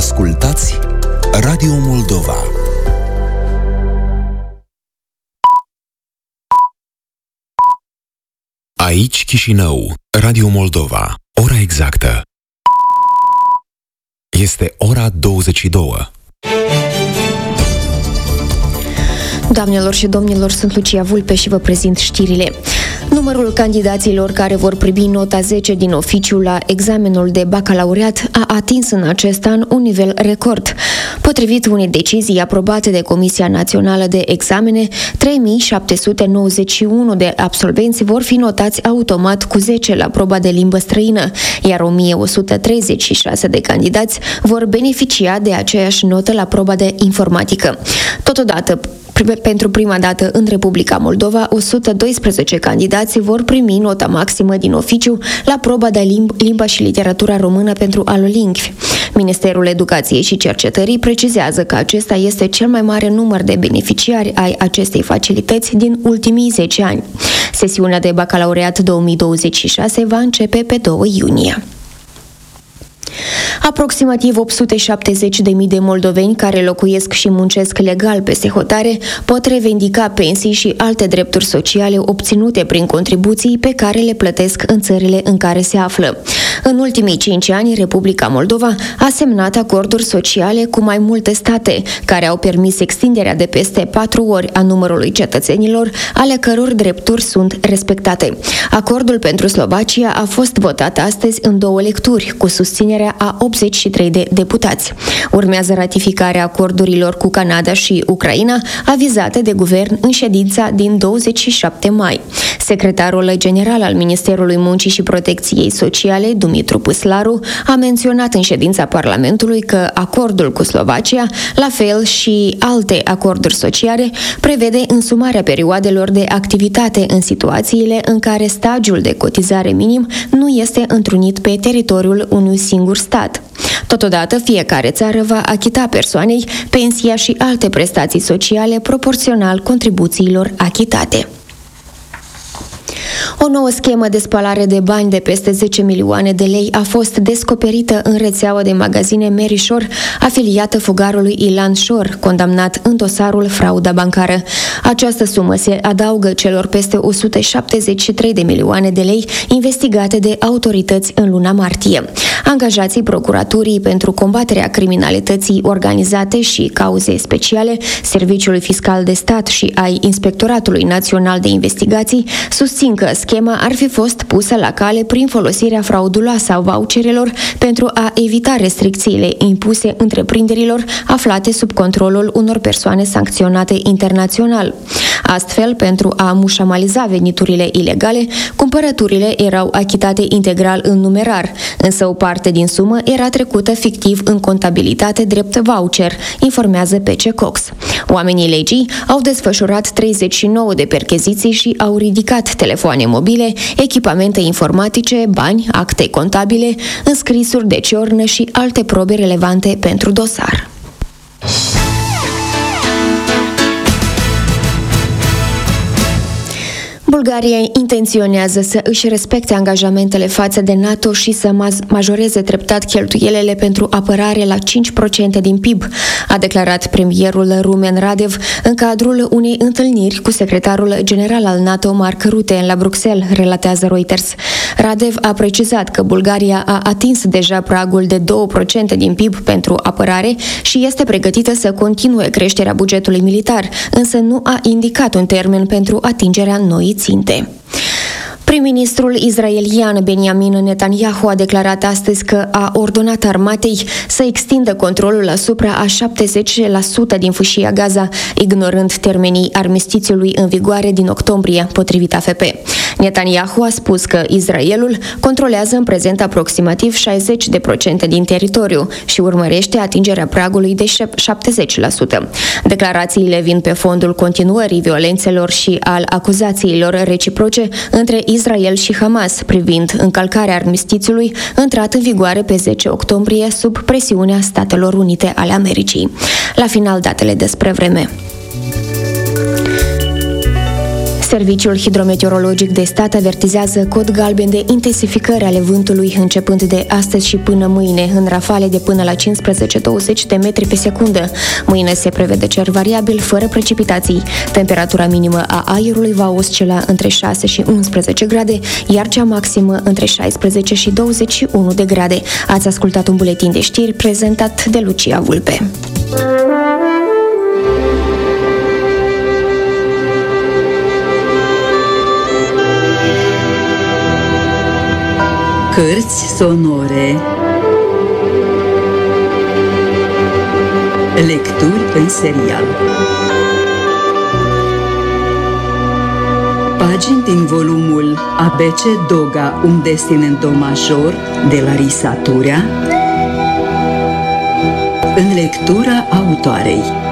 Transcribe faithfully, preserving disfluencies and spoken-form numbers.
Ascultați Radio Moldova. Aici Chișinău, Radio Moldova. Ora exactă este ora douăzeci și două. Doamnelor și domnilor, sunt Lucia Vulpe și vă prezint știrile. Numărul candidaților care vor primi nota zece din oficiu la examenul de bacalaureat a atins în acest an un nivel record. Potrivit unei decizii aprobate de Comisia Națională de Examene, trei mii șapte sute nouăzeci și unu de absolvenți vor fi notați automat cu zece la proba de limbă străină, iar o mie o sută treizeci și șase de candidați vor beneficia de aceeași notă la proba de informatică. Totodată, pentru prima dată în Republica Moldova, o sută doisprezece candidați vor primi nota maximă din oficiu la proba de limb, limba și literatura română pentru alolingvi. Ministerul Educației și Cercetării precizează că acesta este cel mai mare număr de beneficiari ai acestei facilități din ultimii zece ani. Sesiunea de bacalaureat două mii douăzeci și șase va începe pe doi iunie. Aproximativ opt sute șaptezeci de mii de moldoveni care locuiesc și muncesc legal peste hotare pot revendica pensii și alte drepturi sociale obținute prin contribuții pe care le plătesc în țările în care se află. În ultimii cinci ani, Republica Moldova a semnat acorduri sociale cu mai multe state, care au permis extinderea de peste patru ori a numărului cetățenilor, ale căror drepturi sunt respectate. Acordul pentru Slovacia a fost votat astăzi în două lecturi, cu susținerea a optzeci și trei de deputați. Urmează ratificarea acordurilor cu Canada și Ucraina, avizate de guvern în ședința din douăzeci și șapte mai. Secretarul general al Ministerului Muncii și Protecției Sociale, Dumitru Păslaru, a menționat în ședința Parlamentului că acordul cu Slovacia, la fel și alte acorduri sociale, prevede însumarea perioadelor de activitate în situațiile în care stagiul de cotizare minim nu este întrunit pe teritoriul unui singur stat. Totodată, fiecare țară va achita persoanei pensia și alte prestații sociale proporțional contribuțiilor achitate. O nouă schemă de spălare de bani de peste zece milioane de lei a fost descoperită în rețeaua de magazine Merișor, afiliată fugarului Ilan Șor, condamnat în dosarul frauda bancară. Această sumă se adaugă celor peste o sută șaptezeci și trei de milioane de lei investigate de autorități în luna martie. Angajații Procuraturii pentru combaterea criminalității organizate și cauze speciale, Serviciul Fiscal de Stat și ai Inspectoratului Național de Investigații susțin că schema ar fi fost pusă la cale prin folosirea frauduloasă a voucherelor pentru a evita restricțiile impuse întreprinderilor aflate sub controlul unor persoane sancționate internațional. Astfel, pentru a mușamaliza veniturile ilegale, cumpărăturile erau achitate integral în numerar, însă o parte din sumă era trecută fictiv în contabilitate drept voucher, informează P C Cox. Oamenii legii au desfășurat treizeci și nouă de percheziții și au ridicat telefoane mobile, echipamente informatice, bani, acte contabile, înscrisuri de ciornă și alte probe relevante pentru dosar. Bulgaria intenționează să își respecte angajamentele față de NATO și să majoreze treptat cheltuielile pentru apărare la cinci la sută din P I B, a declarat premierul Rumen Radev în cadrul unei întâlniri cu secretarul general al NATO Mark Rutte la Bruxelles, relatează Reuters. Radev a precizat că Bulgaria a atins deja pragul de doi la sută din P I B pentru apărare și este pregătită să continue creșterea bugetului militar, însă nu a indicat un termen pentru atingerea noii ținte. Prim-ministrul israelian Benjamin Netanyahu a declarat astăzi că a ordonat armatei să extindă controlul asupra a șaptezeci la sută din fâșia Gaza, ignorând termenii armistițiului în vigoare din octombrie, potrivit A F P. Netanyahu a spus că Israelul controlează în prezent aproximativ șaizeci la sută din teritoriu și urmărește atingerea pragului de șaptezeci la sută. Declarațiile vin pe fondul continuării violențelor și al acuzațiilor reciproce între Israel și Hamas privind încălcarea armistițiului intrat în vigoare pe zece octombrie sub presiunea Statelor Unite ale Americii. La final, datele despre vreme. Serviciul Hidrometeorologic de Stat avertizează cod galben de intensificări ale vântului începând de astăzi și până mâine, în rafale de până la cincisprezece douăzeci de metri pe secundă. Mâine se prevede cer variabil, fără precipitații. Temperatura minimă a aerului va oscila între șase și unsprezece grade, iar cea maximă între șaisprezece și douăzeci și unu de grade. Ați ascultat un buletin de știri prezentat de Lucia Vulpe. Cărți sonore. Lecturi în serial. Pagini din volumul A B C Doga, un destin în do major, de Larisa Turea, în lectura autoarei.